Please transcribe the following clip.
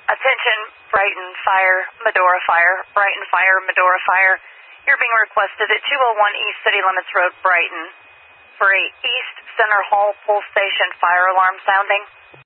Attention, Brighton Fire, Medora Fire, Brighton Fire, Medora Fire. You're being requested at 201 East City Limits Road, Brighton, for a East Center Hall Pole Station fire alarm sounding.